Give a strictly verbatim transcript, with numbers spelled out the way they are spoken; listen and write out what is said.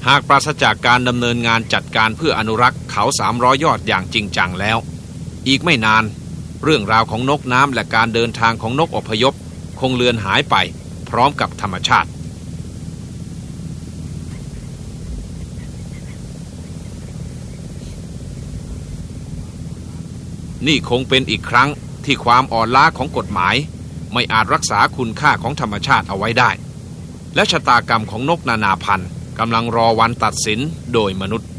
หากปราศจากการดำเนินงานจัดการเพื่ออนุรักษ์เขาสามร้อยยอดอย่างจริงจังแล้วอีกไม่นานเรื่องราวของนกน้ำและการเดินทางของนกอพยพคงเลือนหายไปพร้อมกับธรรมชาตินี่คงเป็นอีกครั้งที่ความอ่อนล้าของกฎหมายไม่อาจรักษาคุณค่าของธรรมชาติเอาไว้ได้และชะตากรรมของนกนานาพันธุ์กำลังรอวันตัดสินโดยมนุษย์